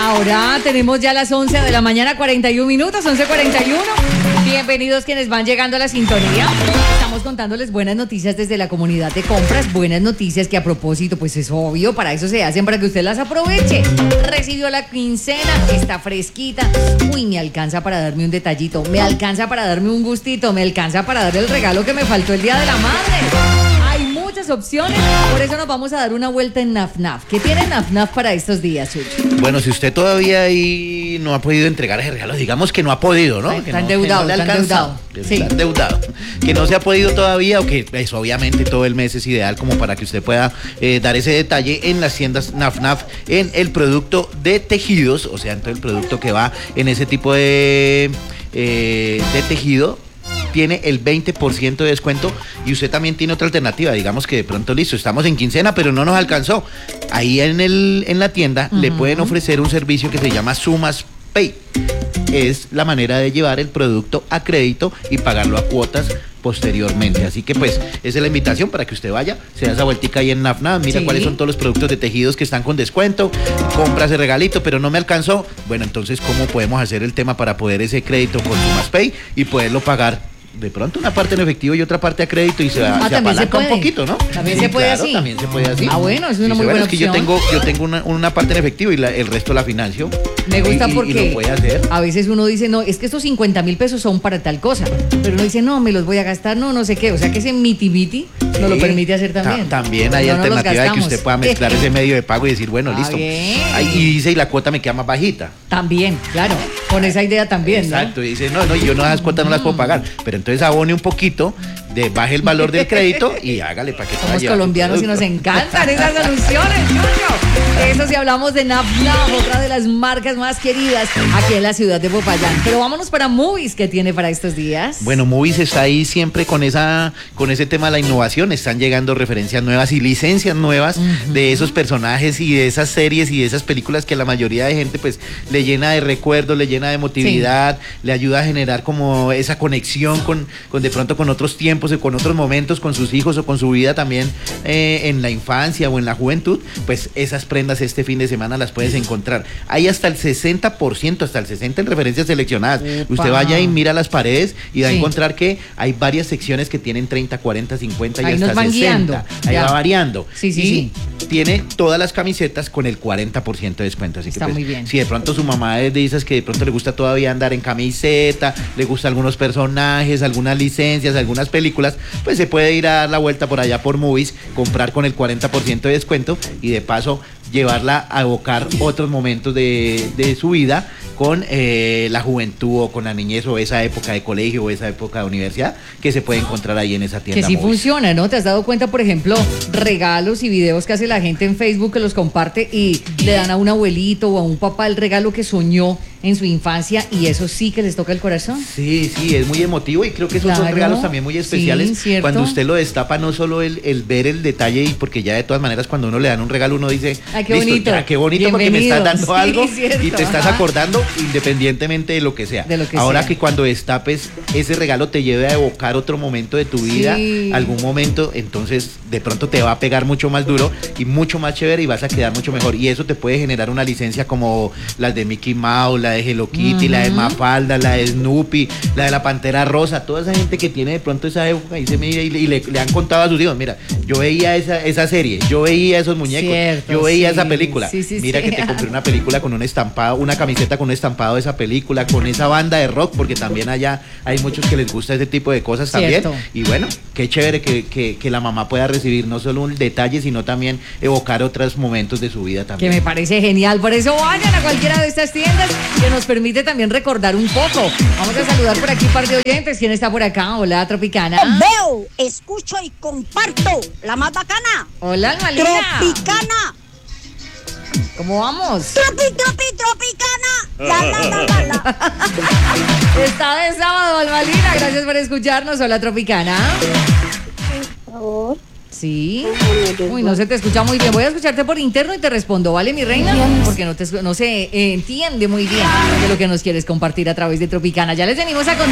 Ahora tenemos ya las 11 de la mañana, 41 minutos, 11:41. Bienvenidos quienes van llegando a la sintonía. Estamos contándoles buenas noticias desde la comunidad de compras, buenas noticias que a propósito, pues es obvio, para eso se hacen, para que usted las aproveche. Recibió la quincena, está fresquita. Uy, me alcanza para darme un detallito, me alcanza para darme un gustito, me alcanza para darle el regalo que me faltó el Día de la Madre. Hay muchas opciones, por eso nos vamos a dar una vuelta en NafNaf. ¿Qué tiene NafNaf para estos días, Chucho? Bueno, si usted todavía ahí no ha podido entregar ese regalo, digamos que no ha podido, ¿no? Está endeudado, está endeudado. Sí. Está endeudado. Que no se ha podido todavía, o que pues, obviamente todo el mes es ideal como para que usted pueda dar ese detalle en las tiendas NafNaf, en el producto de tejidos, o sea, en todo el producto que va en ese tipo de tejido. Tiene el 20% de descuento y usted también tiene otra alternativa. Digamos que de pronto, listo, estamos en quincena, pero no nos alcanzó. Ahí en la tienda le pueden ofrecer un servicio que se llama Sumas Pay. Es la manera de llevar el producto a crédito y pagarlo a cuotas posteriormente. Así que pues esa es la invitación para que usted vaya, se da esa vueltica ahí en NafNaf, mira cuáles son todos los productos de tejidos que están con descuento, compra ese regalito, pero no me alcanzó. Bueno, entonces ¿cómo podemos hacer el tema para poder ese crédito con Sumas Pay y poderlo pagar? De pronto una parte en efectivo y otra parte a crédito y se apalanca un poquito, ¿no? También se puede, claro, así. También se puede así. Ah, bueno, es una muy buena opción. Es que yo tengo una parte en efectivo y el resto la financio. Me gusta porque y lo puede hacer. A veces uno dice, no, es que estos 50,000 pesos son para tal cosa, pero uno dice, no, me los voy a gastar, no sé qué. O sea que ese miti nos lo permite hacer también. También hay alternativa de que usted pueda mezclar ese medio de pago y decir, bueno, listo. Ahí, y dice, y la cuota me queda más bajita. También, claro, con esa idea también. Exacto, y dice, no, yo no, esas cuotas no las puedo pagar, pero entonces abone un poquito, baje el valor del crédito y hágale para que somos colombianos y nos encantan esas soluciones, Chucho. Eso si hablamos de NafNaf, otra de las marcas más queridas aquí en la ciudad de Popayán. Pero vámonos para Movies, ¿qué tiene para estos días? Bueno, Movies está ahí siempre con ese tema de la innovación. Están llegando referencias nuevas y licencias nuevas de esos personajes y de esas series y de esas películas que la mayoría de gente pues le llena de recuerdos, le llena de emotividad, le ayuda a generar como esa conexión con de pronto con otros tiempos y con otros momentos, con sus hijos o con su vida también en la infancia o en la juventud. Pues esas prendas este fin de semana las puedes encontrar. Hay hasta el 60%, hasta el 60% en referencias seleccionadas. Usted vaya y mira las paredes y va a encontrar que hay varias secciones que tienen 30, 40, 50 ahí y hasta 60. Guiando. Ahí va variando. Sí. Tiene todas las camisetas con el 40% de descuento. Así está que muy bien. Si de pronto su mamá es de esas que de pronto le gusta todavía andar en camiseta, le gusta algunos personajes, algunas licencias, algunas películas, pues se puede ir a dar la vuelta por allá por Movies, comprar con el 40% de descuento y de paso llevarla a evocar otros momentos de su vida con la juventud o con la niñez o esa época de colegio o esa época de universidad que se puede encontrar ahí en esa tienda. Que sí Movies. funciona, ¿no? ¿Te has dado cuenta, por ejemplo, regalos y videos que hace la gente en Facebook que los comparte y le dan a un abuelito o a un papá el regalo que soñó en su infancia y eso sí que les toca el corazón? Sí, es muy emotivo y creo que esos son regalos también muy especiales. Sí, cuando usted lo destapa, no solo el ver el detalle, y porque ya de todas maneras cuando uno le dan un regalo uno dice, ay, qué bonito, ya, qué bonito porque me estás dando algo y te estás acordando independientemente de lo que sea. Ahora que cuando destapes ese regalo te lleve a evocar otro momento de tu vida, algún momento, entonces de pronto te va a pegar mucho más duro y mucho más chévere y vas a quedar mucho mejor. Y eso te puede generar una licencia como las de Mickey Mouse, la de Hello Kitty, la de Mafalda, la de Snoopy, la de la Pantera Rosa. Toda esa gente que tiene de pronto esa época y le han contado a sus hijos, mira, yo veía esa serie, yo veía esos muñecos, yo veía esa película. Mira que te compré una película con un estampado, una camiseta con un estampado de esa película, con esa banda de rock, porque también allá hay muchos que les gusta ese tipo de cosas también. Y bueno, qué chévere que la mamá pueda recibir no solo un detalle, sino también evocar otros momentos de su vida también. Que me parece genial, por eso vayan a cualquiera de estas tiendas que nos permite también recordar un poco. Vamos a saludar por aquí un par de oyentes. ¿Quién está por acá? Hola, Tropicana. Veo, escucho y comparto la más bacana. Hola, Almalina. Tropicana. ¿Cómo vamos? Tropicana. La. Está de sábado, Almalina. Gracias por escucharnos. Hola, Tropicana. Por favor. Sí. Uy, no se te escucha muy bien. Voy a escucharte por interno y te respondo, ¿vale, mi reina? Porque no se entiende muy bien de lo que nos quieres compartir a través de Tropicana. Ya les venimos a contar.